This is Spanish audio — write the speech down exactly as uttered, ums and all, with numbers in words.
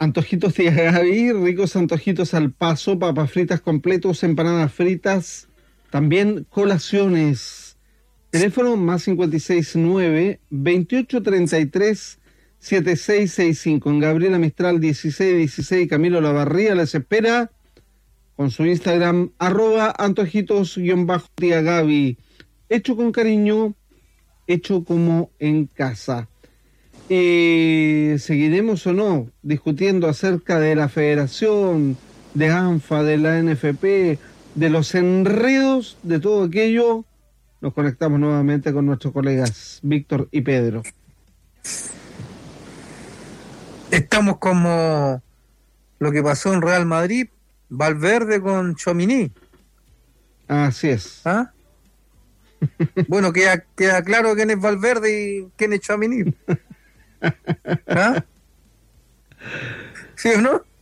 Antojitos tía Gaby, ricos antojitos al paso, papas fritas completos, empanadas fritas, también colaciones. Teléfono más cincuenta y seis nueve, veintiocho treinta y tres, setenta y seis sesenta y cinco. En Gabriela Mistral dieciséis dieciséis, Camilo Lavarría les espera con su Instagram, arroba antojitos-tía Gaby. Hecho con cariño, hecho como en casa. Eh, ¿seguiremos o no discutiendo acerca de la federación, de ANFA, de la N F P, de los enredos de todo aquello? Nos conectamos nuevamente con nuestros colegas Víctor y Pedro. Estamos como lo que pasó en Real Madrid, Valverde con Tchouaméni. Así es. ¿Ah? Bueno, queda, queda claro quién es Valverde y quién es Tchouaméni. ¿Ah? ¿Sí o no?